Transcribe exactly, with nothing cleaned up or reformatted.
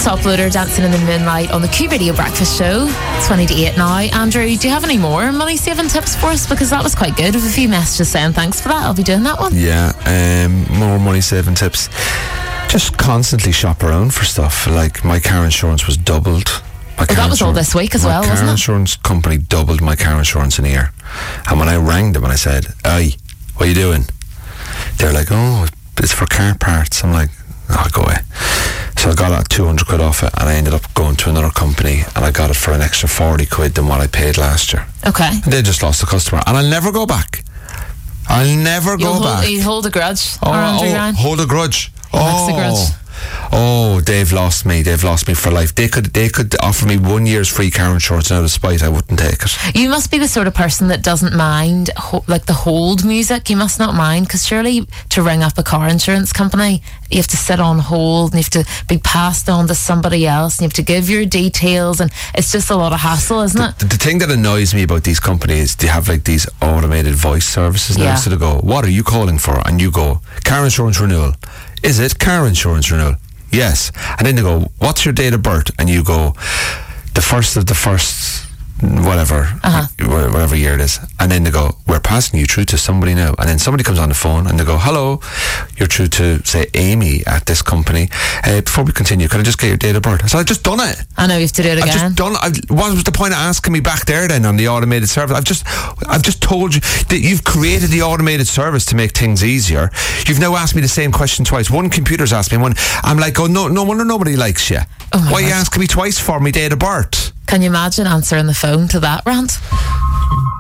Top Loader, Dancing in the Moonlight on the Q Radio Breakfast Show. twenty to eight now. Andrew, do you have any more money saving tips for us? Because that was quite good. With a few messages saying thanks for that. I'll be doing that one. Yeah, um, more money saving tips. Just constantly shop around for stuff. Like my car insurance was doubled. My well, that was all this week as well, wasn't it? My car insurance company doubled my car insurance in a year. And when I rang them and I said, "Aye, what are you doing?" They're like, "Oh, it's for car parts." I'm like, "Oh, go away." So I got it two hundred quid off it, and I ended up going to another company, and I got it for an extra forty quid than what I paid last year. Okay. And they just lost the customer, and I'll never go back. I'll never You'll go hold, back. You hold a grudge, oh, Andrew oh, Ryan? Hold a grudge. He oh, the grudge. Oh, they've lost me. They've lost me for life. They could they could offer me one year's free car insurance, and out of spite, I wouldn't take it. You must be the sort of person that doesn't mind ho- like the hold music. You must not mind, because surely to ring up a car insurance company, you have to sit on hold and you have to be passed on to somebody else and you have to give your details, and it's just a lot of hassle, isn't the, it? The, the thing that annoys me about these companies, they have like these automated voice services now. Yeah. So they go, "What are you calling for?" And you go, "Car insurance renewal." "Is it car insurance renewal?" "Yes." And then they go, "What's your date of birth?" And you go, "The first of the first whatever uh-huh. whatever year it is." And then they go, "We're passing you through to somebody now." And then somebody comes on the phone and they go, "Hello, you're through to, say, Amy at this company. Uh, before we continue, can I just get your date of birth?" So I've just done it. I know you have to do it again. I've just done I've, what was the point of asking me back there then on the automated service? I've just I've just told you that you've created the automated service to make things easier. You've now asked me the same question twice. One computer's asked me one. I'm like, "Oh, no, no wonder nobody likes you. Oh Why are you gosh. asking me twice for me date of birth?" Can you imagine answering the phone to that rant?